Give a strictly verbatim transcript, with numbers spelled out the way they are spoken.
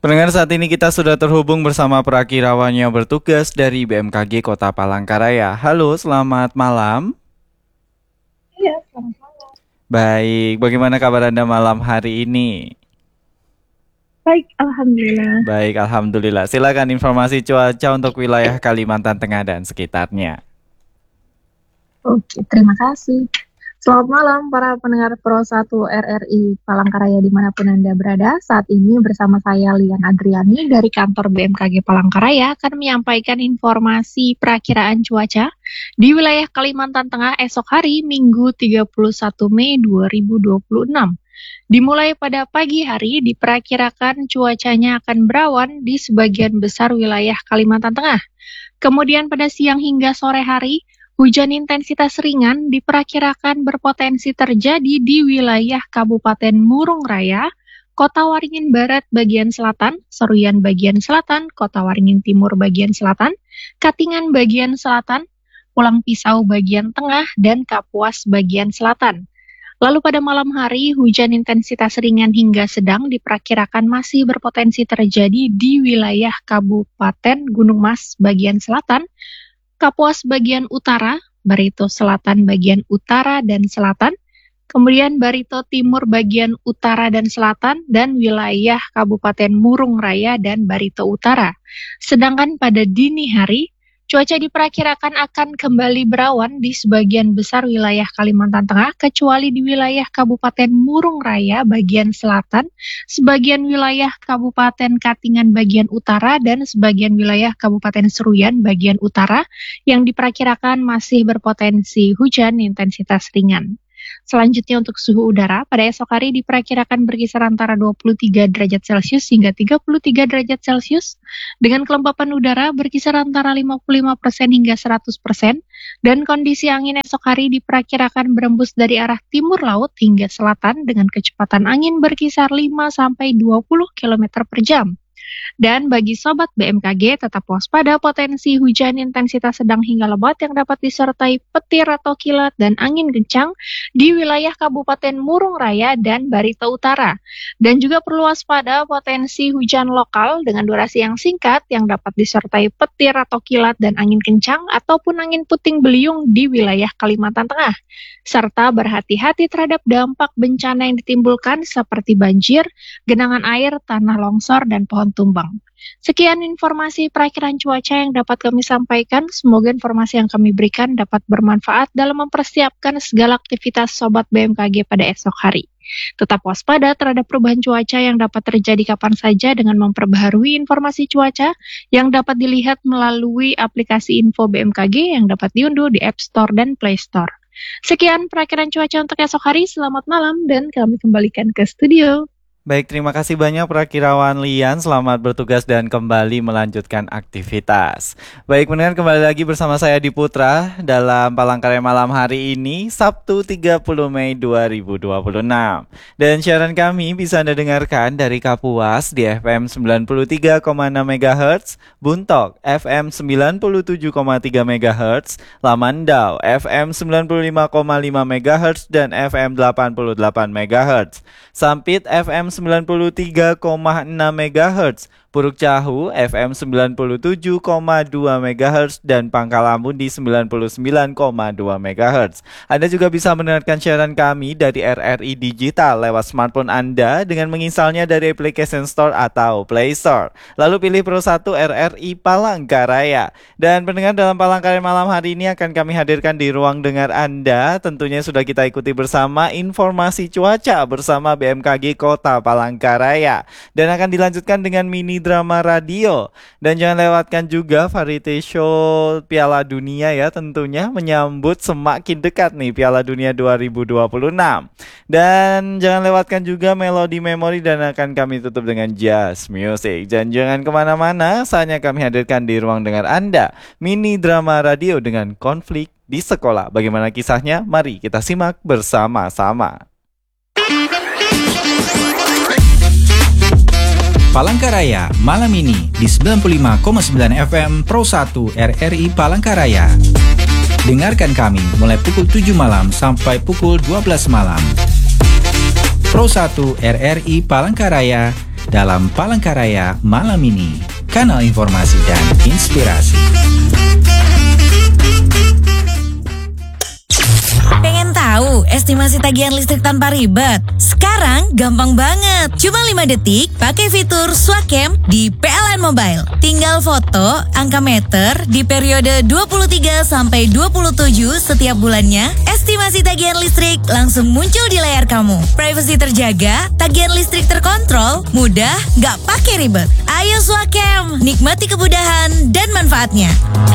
Pendengar, saat ini kita sudah terhubung bersama perakirawan yang bertugas dari B M K G Kota Palangkaraya. Halo, selamat malam. Iya, selamat malam. Baik, bagaimana kabar Anda malam hari ini? Baik, Alhamdulillah. Baik, Alhamdulillah. Silakan informasi cuaca untuk wilayah Kalimantan Tengah dan sekitarnya. Oke, terima kasih. Selamat malam para pendengar Pro satu R R I Palangkaraya dimanapun Anda berada. Saat ini bersama saya Lian Adriani dari kantor B M K G Palangkaraya akan menyampaikan informasi perakiraan cuaca di wilayah Kalimantan Tengah esok hari Minggu tiga puluh satu Mei dua ribu dua puluh enam. Dimulai pada pagi hari, diperkirakan cuacanya akan berawan di sebagian besar wilayah Kalimantan Tengah. Kemudian pada siang hingga sore hari, hujan intensitas ringan diperkirakan berpotensi terjadi di wilayah Kabupaten Murung Raya, Kota Waringin Barat bagian selatan, Seruyan bagian selatan, Kota Waringin Timur bagian selatan, Katingan bagian selatan, Pulang Pisau bagian tengah, dan Kapuas bagian selatan. Lalu pada malam hari, hujan intensitas ringan hingga sedang diperkirakan masih berpotensi terjadi di wilayah Kabupaten Gunung Mas bagian selatan, Kapuas bagian utara, Barito Selatan bagian utara dan selatan, kemudian Barito Timur bagian utara dan selatan, dan wilayah Kabupaten Murung Raya dan Barito Utara. Sedangkan pada dini hari, cuaca diperkirakan akan kembali berawan di sebagian besar wilayah Kalimantan Tengah, kecuali di wilayah Kabupaten Murung Raya bagian selatan, sebagian wilayah Kabupaten Katingan bagian utara, dan sebagian wilayah Kabupaten Seruyan bagian utara yang diperkirakan masih berpotensi hujan intensitas ringan. Selanjutnya untuk suhu udara, pada esok hari diperkirakan berkisar antara dua puluh tiga derajat Celcius hingga tiga puluh tiga derajat Celcius, dengan kelembapan udara berkisar antara lima puluh lima persen hingga seratus persen, dan kondisi angin esok hari diperkirakan berembus dari arah timur laut hingga selatan dengan kecepatan angin berkisar lima sampai dua puluh kilometer per jam. Dan bagi Sobat B M K G, tetap waspada potensi hujan intensitas sedang hingga lebat yang dapat disertai petir atau kilat dan angin kencang di wilayah Kabupaten Murung Raya dan Barito Utara. Dan juga perlu waspada potensi hujan lokal dengan durasi yang singkat yang dapat disertai petir atau kilat dan angin kencang ataupun angin puting beliung di wilayah Kalimantan Tengah. Serta berhati-hati terhadap dampak bencana yang ditimbulkan seperti banjir, genangan air, tanah longsor, dan pohon tumbang. Sekian informasi perakiraan cuaca yang dapat kami sampaikan. Semoga informasi yang kami berikan dapat bermanfaat dalam mempersiapkan segala aktivitas Sobat B M K G pada esok hari. Tetap waspada terhadap perubahan cuaca yang dapat terjadi kapan saja dengan memperbaharui informasi cuaca yang dapat dilihat melalui aplikasi Info B M K G yang dapat diunduh di App Store dan Play Store. Sekian perakiraan cuaca untuk esok hari. Selamat malam dan kami kembalikan ke studio. Baik, terima kasih banyak perakirawan Lian. Selamat bertugas dan kembali melanjutkan aktivitas. Baik, pendengar, kembali lagi bersama saya Di Putra dalam Palangkaraya malam hari ini, Sabtu tiga puluh Mei dua ribu dua puluh enam. Dan siaran kami bisa Anda dengarkan dari Kapuas di F M sembilan puluh tiga koma enam megahertz, Buntok F M sembilan puluh tujuh koma tiga megahertz, Lamandau F M sembilan puluh lima koma lima megahertz dan F M delapan puluh delapan megahertz, Sampit F M sembilan puluh tiga koma enam megahertz, Puruk Cahu F M sembilan puluh tujuh koma dua megahertz, dan Pangkalamun di sembilan puluh sembilan koma dua megahertz. Anda juga bisa mendengarkan siaran kami dari R R I Digital lewat smartphone Anda dengan menginstalnya dari Application Store atau Play Store. Lalu pilih Pro satu R R I Palangkaraya. Dan pendengar, dalam Palangkaraya malam hari ini akan kami hadirkan di ruang dengar Anda. Tentunya sudah kita ikuti bersama informasi cuaca bersama B M K G Kota Palangkaraya. Dan akan dilanjutkan dengan mini drama radio. Dan jangan lewatkan juga variety show Piala Dunia ya, tentunya menyambut semakin dekat nih Piala Dunia dua ribu dua puluh enam. Dan jangan lewatkan juga Melodi Memori, dan akan kami tutup dengan Jazz Music. Dan jangan kemana-mana, saatnya kami hadirkan di ruang dengar Anda mini drama radio dengan konflik di sekolah. Bagaimana kisahnya? Mari kita simak bersama-sama. Palangkaraya malam ini di sembilan puluh lima koma sembilan F M Pro satu R R I Palangkaraya. Dengarkan kami mulai pukul tujuh malam sampai pukul dua belas malam. Pro satu R R I Palangkaraya dalam Palangkaraya malam ini. Kanal informasi dan inspirasi. Pengen tahu estimasi tagihan listrik tanpa ribet? Sekarang gampang banget. Cuma lima detik pakai fitur Swakem di P L N Mobile. Tinggal foto angka meter di periode dua puluh tiga sampai dua puluh tujuh setiap bulannya. Estimasi tagihan listrik langsung muncul di layar kamu. Privacy terjaga, tagihan listrik terkontrol, mudah, nggak pakai ribet. Ayo Swakem, nikmati kemudahan dan manfaatnya.